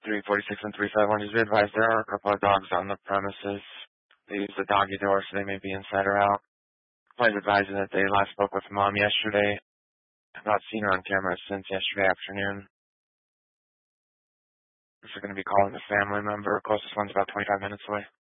346 and 351. Just be advised there are a couple of dogs on the premises. They use the doggy door, so they may be inside or out. Please advising that they last spoke with Mom yesterday. I've not seen her on camera since yesterday afternoon. If you're going to be calling a family member, closest one's about 25 minutes away.